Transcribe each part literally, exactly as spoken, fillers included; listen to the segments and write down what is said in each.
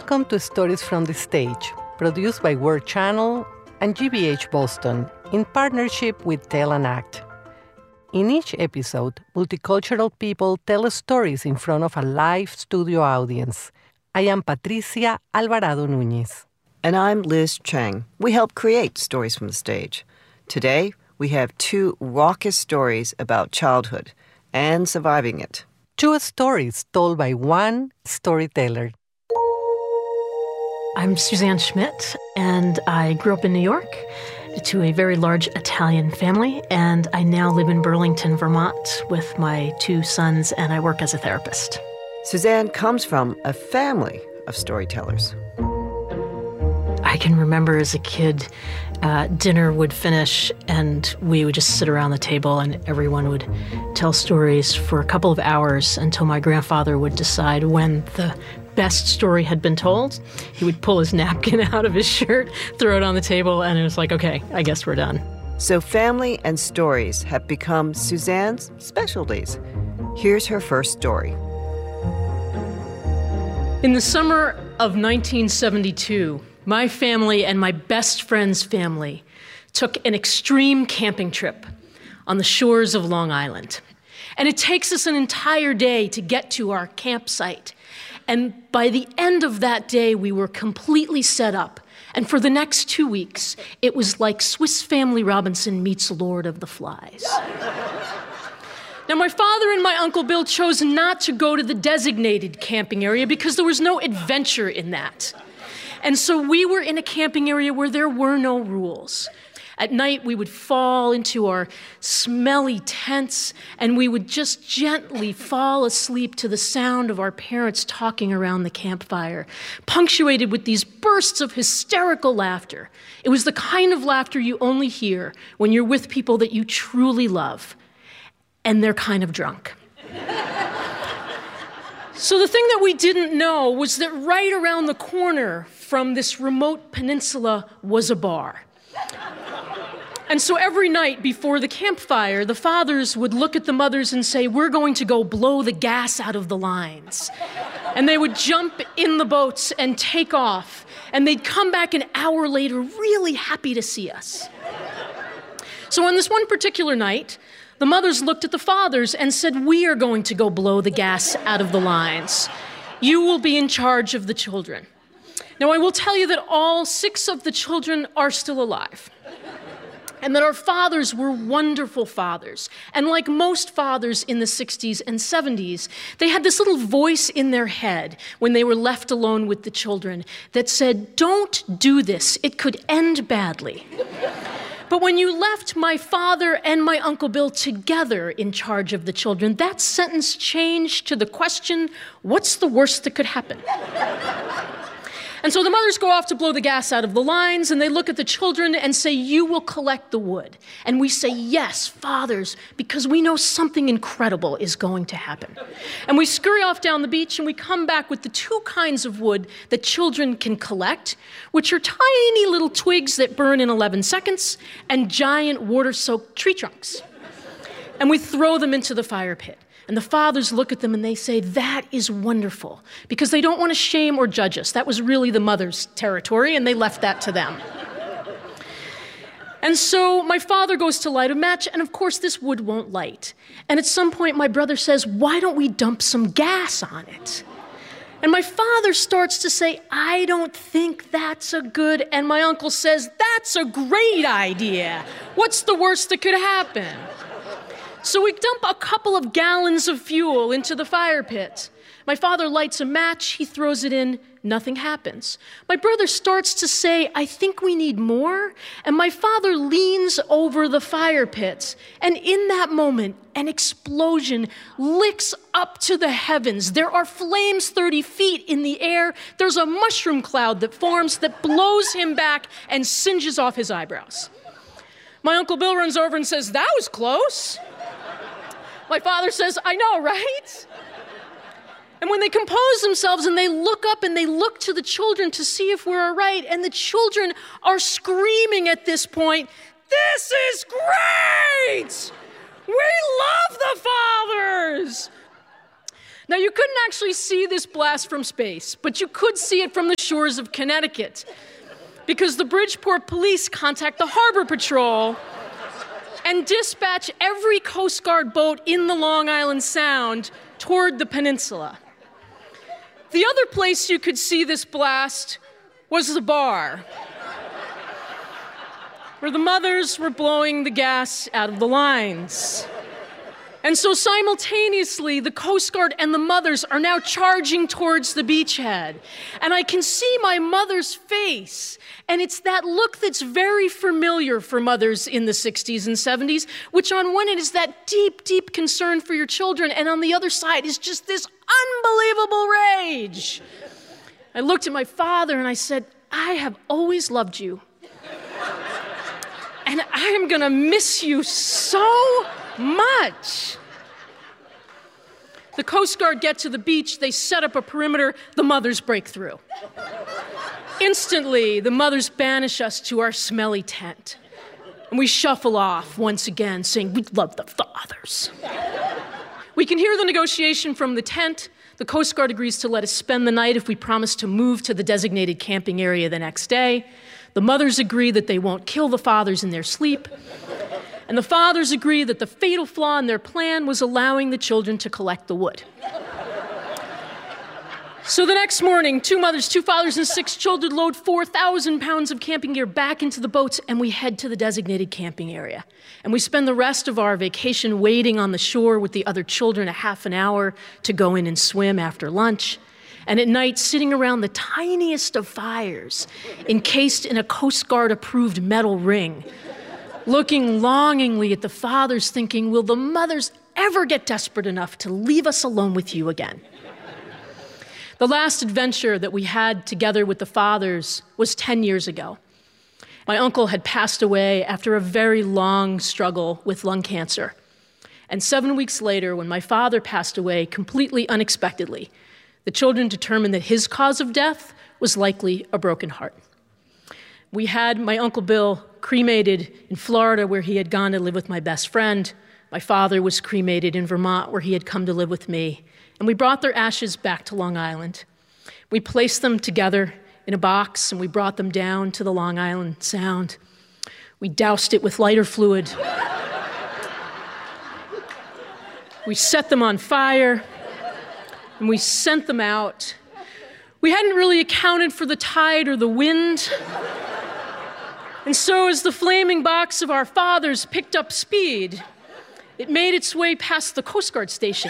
Welcome to Stories from the Stage, produced by Word Channel and G B H Boston in partnership with Tell and Act. In each episode, multicultural people tell stories in front of a live studio audience. I am Patricia Alvarado Núñez. And I'm Liz Cheng. We help create Stories from the Stage. Today, we have two raucous stories about childhood and surviving it. Two stories told by one storyteller. I'm Suzanne Schmidt, and I grew up in New York to a very large Italian family, and I now live in Burlington, Vermont with my two sons, and I work as a therapist. Suzanne comes from a family of storytellers. I can remember as a kid, uh, dinner would finish and we would just sit around the table and everyone would tell stories for a couple of hours until my grandfather would decide when the best story had been told. He would pull his napkin out of his shirt, throw it on the table, and it was like, okay, I guess we're done. So family and stories have become Suzanne's specialties. Here's her first story. In the summer of nineteen seventy-two, my family and my best friend's family took an extreme camping trip on the shores of Long Island. And it takes us an entire day to get to our campsite. And by the end of that day, we were completely set up. And for the next two weeks, it was like Swiss Family Robinson meets Lord of the Flies. Now, my father and my Uncle Bill chose not to go to the designated camping area because there was no adventure in that. And so we were in a camping area where there were no rules. At night, we would fall into our smelly tents, and we would just gently fall asleep to the sound of our parents talking around the campfire, punctuated with these bursts of hysterical laughter. It was the kind of laughter you only hear when you're with people that you truly love, and they're kind of drunk. So the thing that we didn't know was that right around the corner from this remote peninsula was a bar. And so every night before the campfire, the fathers would look at the mothers and say, we're going to go blow the gas out of the lines. And they would jump in the boats and take off. And they'd come back an hour later really happy to see us. So on this one particular night, the mothers looked at the fathers and said, we are going to go blow the gas out of the lines. You will be in charge of the children. Now, I will tell you that all six of the children are still alive, and that our fathers were wonderful fathers. And like most fathers in the sixties and seventies, they had this little voice in their head when they were left alone with the children that said, don't do this, it could end badly. But when you left my father and my Uncle Bill together in charge of the children, that sentence changed to the question, what's the worst that could happen? And so the mothers go off to blow the gas out of the lines, and they look at the children and say, you will collect the wood. And we say, yes, fathers, because we know something incredible is going to happen. And we scurry off down the beach, and we come back with the two kinds of wood that children can collect, which are tiny little twigs that burn in eleven seconds, and giant water-soaked tree trunks. And we throw them into the fire pit. And the fathers look at them and they say, that is wonderful, because they don't want to shame or judge us. That was really the mother's territory, and they left that to them. And so my father goes to light a match, and of course this wood won't light. And at some point my brother says, why don't we dump some gas on it? And my father starts to say, I don't think that's a good, and my uncle says, that's a great idea. What's the worst that could happen? So we dump a couple of gallons of fuel into the fire pit. My father lights a match, he throws it in, nothing happens. My brother starts to say, I think we need more. And my father leans over the fire pit. And in that moment, an explosion licks up to the heavens. There are flames thirty feet in the air. There's a mushroom cloud that forms that blows him back and singes off his eyebrows. My Uncle Bill runs over and says, that was close. My father says, I know, right? And when they compose themselves and they look up and they look to the children to see if we're all right, and the children are screaming at this point, this is great! We love the fathers! Now, you couldn't actually see this blast from space, but you could see it from the shores of Connecticut, because the Bridgeport police contact the Harbor Patrol and dispatch every Coast Guard boat in the Long Island Sound toward the peninsula. The other place you could see this blast was the bar, where the mothers were blowing the gas out of the lines. And so simultaneously, the Coast Guard and the mothers are now charging towards the beachhead. And I can see my mother's face, and it's that look that's very familiar for mothers in the sixties and seventies, which on one end is that deep, deep concern for your children, and on the other side is just this unbelievable rage. I looked at my father and I said, I have always loved you. And I am gonna miss you so much. The Coast Guard get to the beach, they set up a perimeter, the mothers break through. Instantly, the mothers banish us to our smelly tent. And we shuffle off once again, saying, we love the fathers. We can hear the negotiation from the tent. The Coast Guard agrees to let us spend the night if we promise to move to the designated camping area the next day. The mothers agree that they won't kill the fathers in their sleep. And the fathers agree that the fatal flaw in their plan was allowing the children to collect the wood. So the next morning, two mothers, two fathers, and six children load four thousand pounds of camping gear back into the boats, and we head to the designated camping area. And we spend the rest of our vacation waiting on the shore with the other children a half an hour to go in and swim after lunch. And at night, sitting around the tiniest of fires, encased in a Coast Guard-approved metal ring, looking longingly at the fathers, thinking, will the mothers ever get desperate enough to leave us alone with you again? The last adventure that we had together with the fathers was ten years ago. My uncle had passed away after a very long struggle with lung cancer. And seven weeks later, when my father passed away completely unexpectedly, the children determined that his cause of death was likely a broken heart. We had my Uncle Bill cremated in Florida, where he had gone to live with my best friend. My father was cremated in Vermont, where he had come to live with me. And we brought their ashes back to Long Island. We placed them together in a box, and we brought them down to the Long Island Sound. We doused it with lighter fluid. We set them on fire, and we sent them out. We hadn't really accounted for the tide or the wind. And so as the flaming box of our fathers picked up speed, it made its way past the Coast Guard station.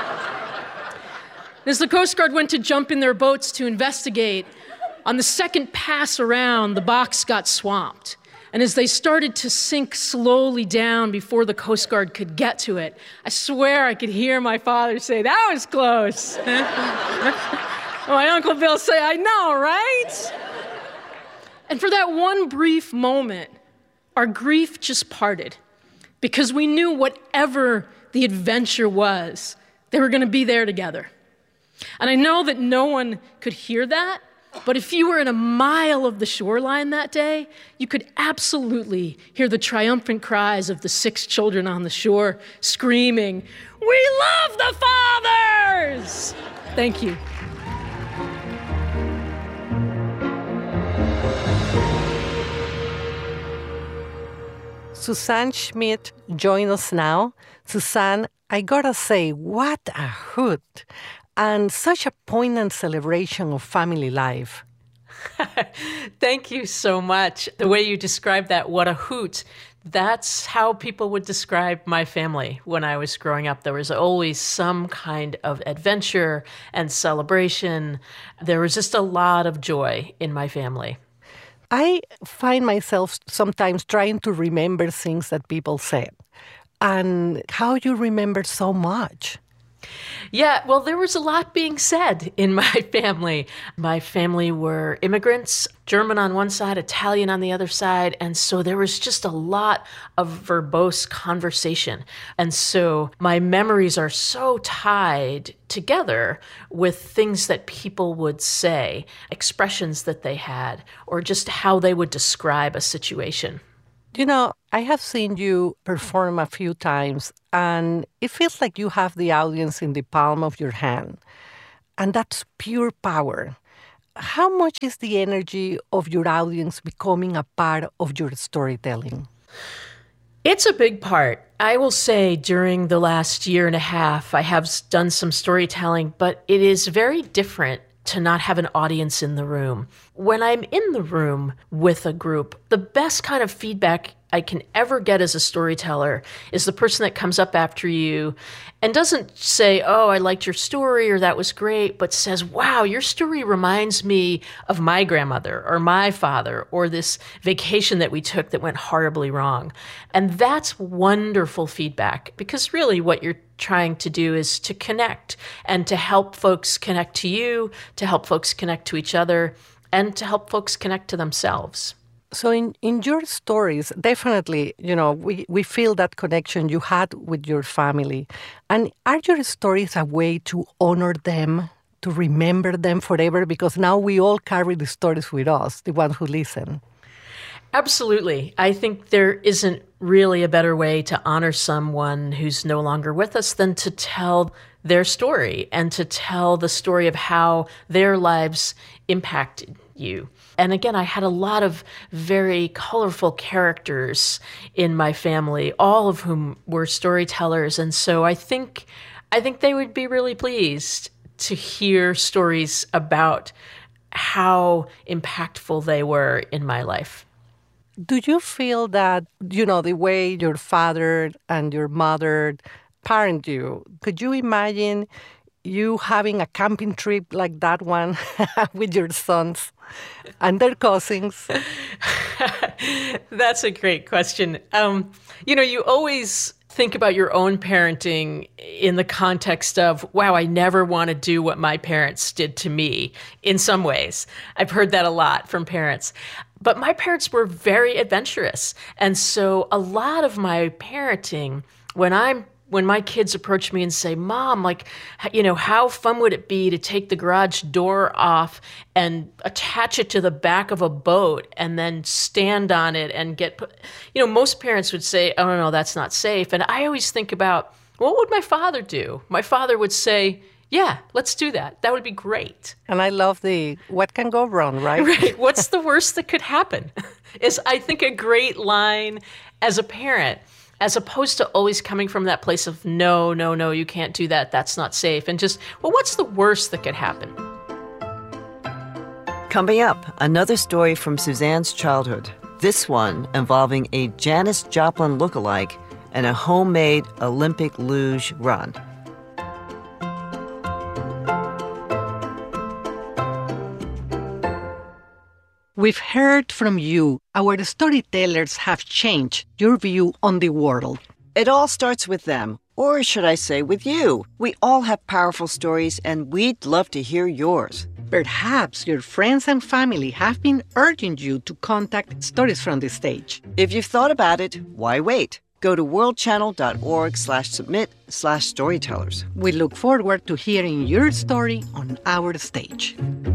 As the Coast Guard went to jump in their boats to investigate, on the second pass around, the box got swamped. And as they started to sink slowly down before the Coast Guard could get to it, I swear I could hear my father say, that was close. My Uncle Bill say, I know, right? And for that one brief moment, our grief just parted, because we knew whatever the adventure was, they were going to be there together. And I know that no one could hear that, but if you were in a mile of the shoreline that day, you could absolutely hear the triumphant cries of the six children on the shore screaming, "We love the fathers!" Thank you. Suzanne Schmidt joins us now. Suzanne, I gotta say, what a hoot! And such a poignant celebration of family life. Thank you so much. The way you described that, what a hoot, that's how people would describe my family when I was growing up. There was always some kind of adventure and celebration. There was just a lot of joy in my family. I find myself sometimes trying to remember things that people said. And how you remember so much. Yeah, well, there was a lot being said in my family. My family were immigrants, German on one side, Italian on the other side, and so there was just a lot of verbose conversation. And so my memories are so tied together with things that people would say, expressions that they had, or just how they would describe a situation. You know, I have seen you perform a few times, and it feels like you have the audience in the palm of your hand. And that's pure power. How much is the energy of your audience becoming a part of your storytelling? It's a big part. I will say during the last year and a half, I have done some storytelling, but it is very different to not have an audience in the room. When I'm in the room with a group, the best kind of feedback I can ever get as a storyteller is the person that comes up after you and doesn't say, oh, I liked your story or that was great, but says, wow, your story reminds me of my grandmother or my father or this vacation that we took that went horribly wrong. And that's wonderful feedback, because really what you're trying to do is to connect and to help folks connect to you, to help folks connect to each other, and to help folks connect to themselves. So in, in your stories, definitely, you know, we, we feel that connection you had with your family. And are your stories a way to honor them, to remember them forever? Because now we all carry the stories with us, the ones who listen. Absolutely. I think there isn't really a better way to honor someone who's no longer with us than to tell their story and to tell the story of how their lives impacted you. And again, I had a lot of very colorful characters in my family, all of whom were storytellers. And so I think I think they would be really pleased to hear stories about how impactful they were in my life. Do you feel that, you know, the way your father and your mother parent you, could you imagine you having a camping trip like that one with your sons and their cousins? That's a great question. Um, you know, you always think about your own parenting in the context of, wow, I never want to do what my parents did to me in some ways. I've heard that a lot from parents. But my parents were very adventurous. And so a lot of my parenting, when I'm When my kids approach me and say, Mom, like, you know, how fun would it be to take the garage door off and attach it to the back of a boat and then stand on it and get, you know, most parents would say, oh, no, no, that's not safe. And I always think about, what would my father do? My father would say, yeah, let's do that. That would be great. And I love the, what can go wrong, right? Right. What's the worst that could happen? Is, I think, a great line as a parent, as opposed to always coming from that place of, no, no, no, you can't do that. That's not safe. And just, well, what's the worst that could happen? Coming up, another story from Suzanne's childhood. This one involving a Janis Joplin lookalike and a homemade Olympic luge run. We've heard from you. Our storytellers have changed your view on the world. It all starts with them, or should I say with you. We all have powerful stories, and we'd love to hear yours. Perhaps your friends and family have been urging you to contact Stories from the Stage. If you've thought about it, why wait? Go to worldchannel.org slash submit slash storytellers. We look forward to hearing your story on our stage.